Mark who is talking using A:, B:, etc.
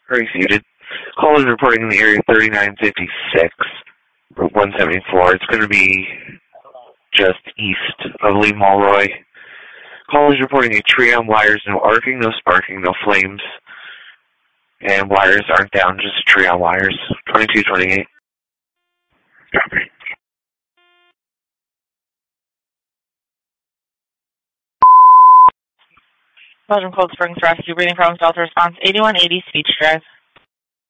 A: refuted. Call is reporting in the area 3956, Route 174. It's going to be just east of Lee Mulroy. Call is reporting a tree on wires, no arcing, no sparking, no flames. And wires aren't down, just a tree on wires. 2228. Copy.
B: Belgium Cold Springs Rescue, Breathing Problems, Delta Response, 8180 Speech Drive.